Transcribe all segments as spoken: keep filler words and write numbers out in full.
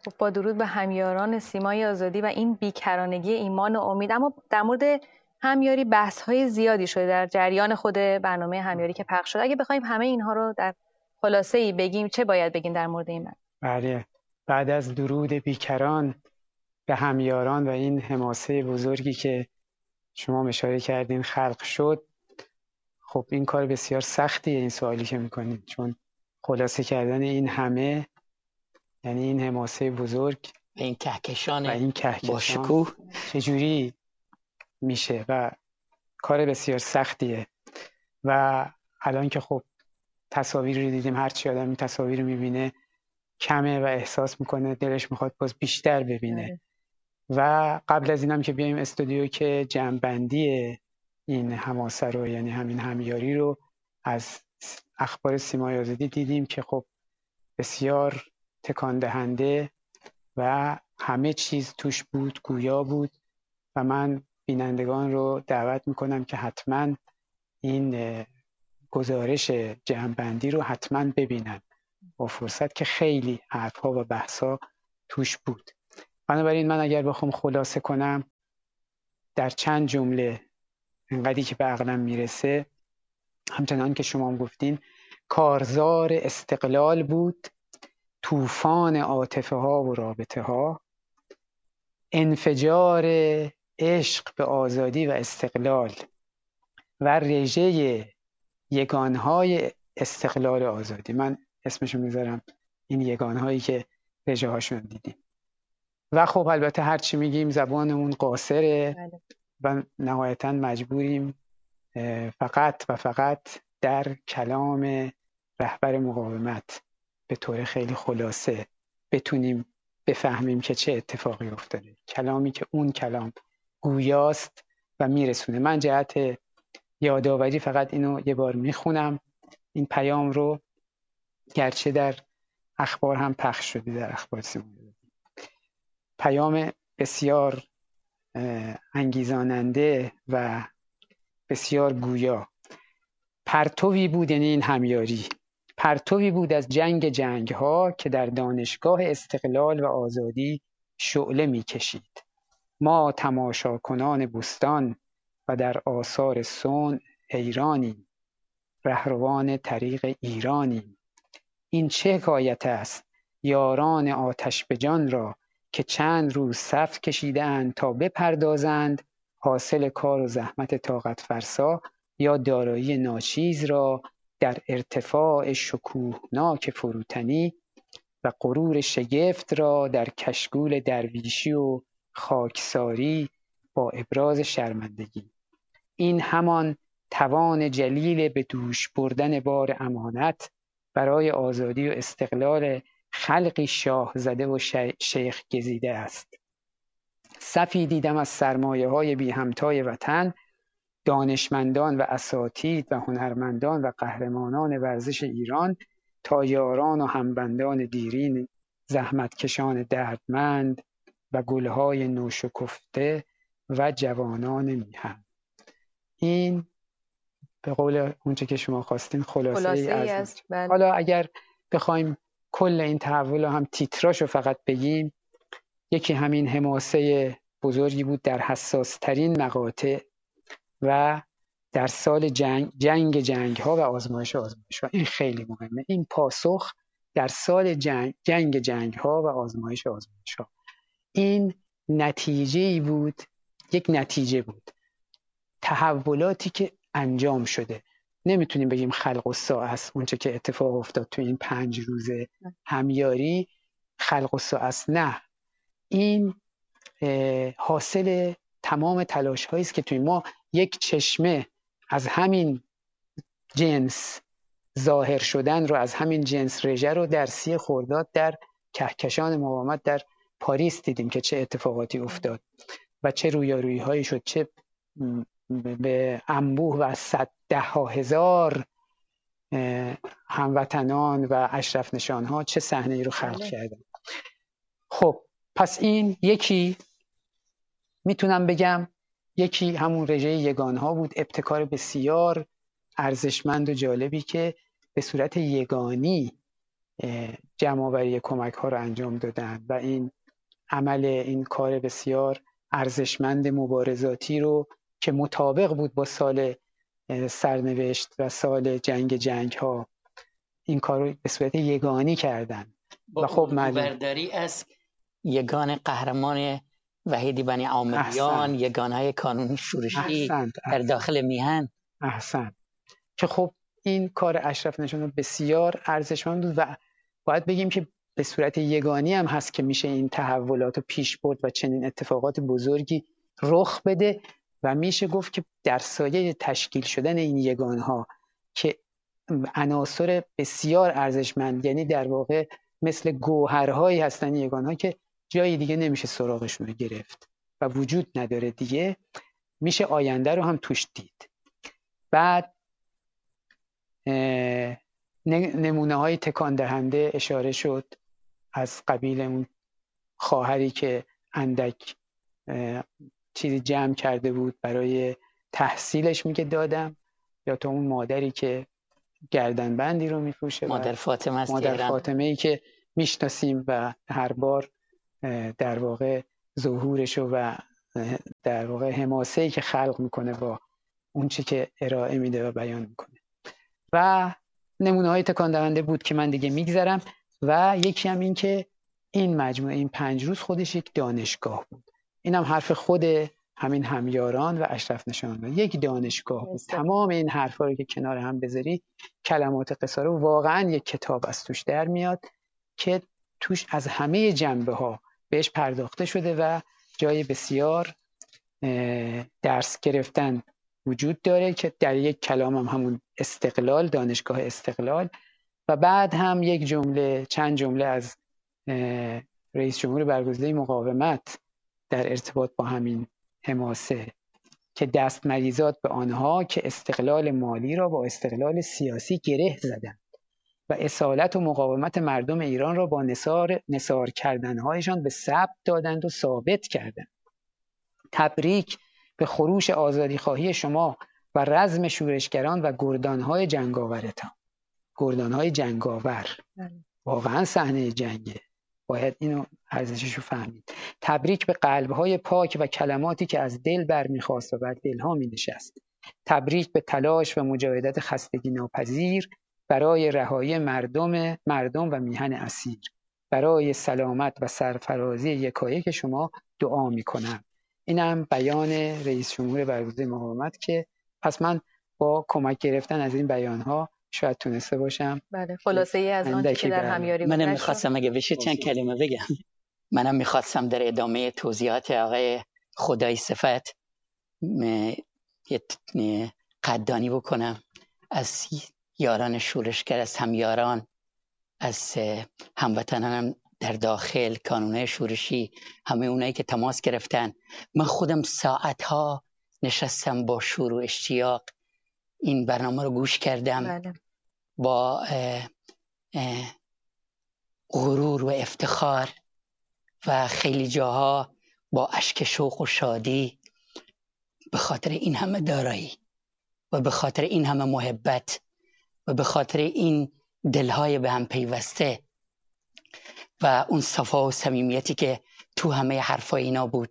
خب با درود به همیاران سیمای آزادی و این بیکرانگی ایمان و امید. اما در مورد همیاری بحث‌های زیادی شده در جریان خود برنامه همیاری که پخش شد. اگه بخوایم همه اینها رو در خلاصه‌ای بگیم چه باید بگیم در مورد این؟ بله، بعد از درود بیکران به همیاران و این حماسه بزرگی که شما اشاره کردین خلق شد، خب این کار بسیار سختیه این سوالی که میکنید، چون خلاصه کردن این همه یعنی این حماسه بزرگ این کهکشان و این کهکشان با شکوه چجوری میشه و کار بسیار سختیه. و الان که خب تصاویر رو دیدیم، هرچی آدم این تصاویر رو میبینه کمه و احساس میکنه دلش میخواد باز بیشتر ببینه. و قبل از اینم که بیایم استودیو که جمع‌بندی این حماسه رو یعنی همین همیاری رو از اخبار سیمای آزادی دیدیم که خب بسیار تکان دهنده و همه چیز توش بود، گویا بود. و من بینندگان رو دعوت میکنم که حتما این گزارش جمع‌بندی رو حتما ببینن با فرصت، که خیلی حرفها و بحثا توش بود. بنابراین من اگر بخوام خلاصه کنم در چند جمله انقدری که به عقلم میرسه، همچنان که شما هم گفتین، کارزار استقلال بود، طوفان عاطفه ها و رابطه ها، انفجار عشق به آزادی و استقلال و رژه یگانهای استقلال آزادی. من اسمشو میذارم این یگانهایی که رژه هاشون دیدیم. و خب البته هرچی میگیم زبانمون قاصره و نهایتا مجبوریم فقط و فقط در کلام رهبر مقاومت به طور خیلی خلاصه بتونیم بفهمیم که چه اتفاقی افتاده، کلامی که اون کلام گویاست و میرسونه. من جهت یادآوری فقط اینو یه بار میخونم، این پیام رو، گرچه در اخبار هم پخش شده، در اخبار سیمای. پیام بسیار انگیزاننده و بسیار گویا. پرتوی بود، یعنی این همیاری، پرتوی بود از جنگ جنگ ها که در دانشگاه استقلال و آزادی شعله می کشید. ما تماشاکنان بستان و در آثار صنع حیرانیم، رهروان طریق ایرانیم. این چه حکایت است یاران آتش به جان را، که چند روز صف کشیدند تا بپردازند حاصل کار و زحمت طاقت فرسا، یا دارایی ناچیز را در ارتفاع شکوهناک فروتنی و غرور شگفت را در کشگول درویشی و خاکساری با ابراز شرمندگی. این همان توان جلیل به دوش بردن بار امانت برای آزادی و استقلال خلقی شاه زده و شیخ گزیده است. صفی دیدم از سرمایه های بی همتای وطن، دانشمندان و اساتید و هنرمندان و قهرمانان ورزش ایران، تا یاران و همبندان دیرین، زحمتکشان دردمند و گلهای نوشکفته و جوانان میهن. این به قول اونچه که شما خواستین خلاصه, خلاصه ای از بله. حالا اگر بخوایم کل این تحول هم تیتراشو فقط بگیم، یکی همین حماسه بزرگی بود در حساس ترین مقاطع و در سال جنگ جنگ جنگ ها و آزمایش آزمایش ها. این خیلی مهمه، این پاسخ در سال جنگ جنگ جنگ ها و آزمایش آزمایش ها. این نتیجه‌ای بود، یک نتیجه بود، تحولاتی که انجام شده. نمیتونیم بگیم خلق الساعه است اونچه که اتفاق افتاد تو این پنج روز همیاری خلق الساعه است، نه، این حاصل تمام تلاش هایی است که توی ما یک چشمه از همین جنس ظاهر شدن رو، از همین جنس رژه رو در سی خرداد در کهکشان مقاومت در پاریس دیدیم که چه اتفاقاتی افتاد و چه رویارویی هایی شد، چه به انبوه و صد ده ها هزار هموطنان و اشرف نشان ها چه صحنه ای رو خلق کردن. خب پس این یکی میتونم بگم یکی همون رژه یگان ها بود، ابتکار بسیار ارزشمند و جالبی که به صورت یگانی جمع‌آوری کمک ها رو انجام دادن و این عمل این کار بسیار ارزشمند مبارزاتی رو که مطابق بود با سال سرنوشت و سال جنگ جنگ ها این کار رو به صورت یگانی کردن. با خب برداری از یگان قهرمان وحید بنی عامریان، یگانهای کانون شورشی احسنت. در داخل میهن. احسن که خب این کار اشرف نژاد بسیار ارزشمند بود و باید بگیم که به صورت یگانی هم هست که میشه این تحولات رو پیش برد و چنین اتفاقات بزرگی رخ بده و میشه گفت که در سایه تشکیل شدن این یگانها که عناصر بسیار ارزشمند، یعنی در واقع مثل گوهرهایی هستن یگانها که جایی دیگه نمیشه سراغشون رو گرفت و وجود نداره دیگه، میشه آینده رو هم توش دید. بعد نمونه های تکان دهنده اشاره شد از قبیل اون خواهری که اندک چیزی جمع کرده بود برای تحصیلش میگه دادم، یا تو اون مادری که گردنبندی رو میفروشه، مادر فاطمه است، مادر فاطمه ای که میشناسیم و هر بار در واقع ظهورش و در واقع حماسه‌ای که خلق میکنه با اون چی که ارائه میده و بیان میکنه. و نمونه های تکان دهنده بود که من دیگه میگذرم. و یکی هم این که این مجموعه این پنج روز خودش یک دانشگاه بود. این هم حرف خود همین همیاران و اشرف نژاد، یک دانشگاه بود. تمام این حرفا رو که کنار هم بذاری، کلمات قصاره واقعا یک کتاب از توش در میاد که توش از همه جنبه ها بهش پرداخته شده و جای بسیار درس گرفتن وجود داره که در یک کلام هم همون استقلال، دانشگاه استقلال، و بعد هم یک جمله چند جمله از رئیس جمهور برگزیده مقاومت در ارتباط با همین حماسه که دست مریزاد به آنها که استقلال مالی را با استقلال سیاسی گره زدند و اصالت و مقاومت مردم ایران را با نثار نثار کردنهایشان به ثبت دادند و ثابت کردند. تبریک به خروش آزادی خواهی شما و رزم شورشگران و گردانهای جنگاورتان. گردانهای جنگاور واقعا صحنه جنگه، باید اینو ارزشش رو فهمید. تبریک به قلب‌های پاک و کلماتی که از دل برمیخواست و بر دلها می‌نشست. تبریک به تلاش و مجاهدت خستگی ناپذیر برای رهایی مردم مردم و میهن اسیر. برای سلامت و سرفرازی یکایک شما دعا می‌کنم. اینم بیان رئیس جمهور برگزیده مقاومت که پس من با کمک گرفتن از این بیان‌ها شاید تونسته باشم. بله، خلاصه ای از آنچه که در همیاری بود. منم میخواستم اگه بشه چند کلمه بگم. منم میخواستم در ادامه توضیحات آقای خدای صفت یه قدردانی بکنم از یاران شورشگر، از همیاران، از هموطنانم در داخل، کانونهای شورشی، همه اونایی که تماس گرفتن. من خودم ساعتها نشستم با شور و اشتیاق این برنامه رو گوش کردم. بله. با اه اه غرور و افتخار و خیلی جاها با اشک شوق و شادی، به خاطر این همه دارایی و به خاطر این همه محبت و به خاطر این دلهای به هم پیوسته و اون صفا و صمیمیتی که تو همه حرفای اینا بود.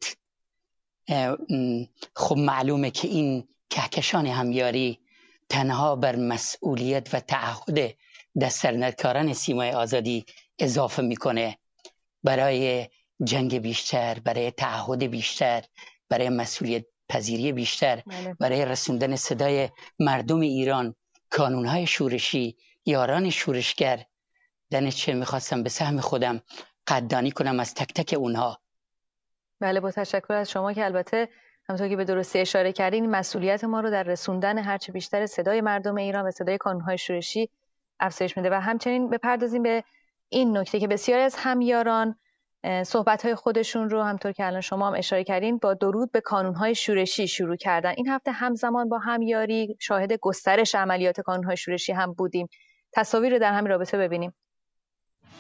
خب معلومه که این کهکشان همیاری تنها بر مسئولیت و تعهد دست‌درکاران سیمای آزادی اضافه میکنه، برای جنگ بیشتر، برای تعهد بیشتر، برای مسئولیت پذیری بیشتر، برای رسوندن صدای مردم ایران، کانونهای شورشی، یاران شورشگر. دانش میخواستم به سهم خودم قدردانی کنم از تک تک اونها. بله، با تشکر از شما که البته همونطور که به درستی اشاره کردین مسئولیت ما رو در رسوندن هرچه بیشتر صدای مردم ایران و صدای کانونهای شورشی افزایش میده. و همچنین بپردازیم به این نکته که بسیاری از همیاران صحبت‌های خودشون رو همونطور که الان شما هم اشاره کردین با درود به کانونهای شورشی شروع کردن. این هفته همزمان با همیاری شاهد گسترش عملیات کانونهای شورشی هم بودیم. تصاویر رو در همین رابطه ببینیم.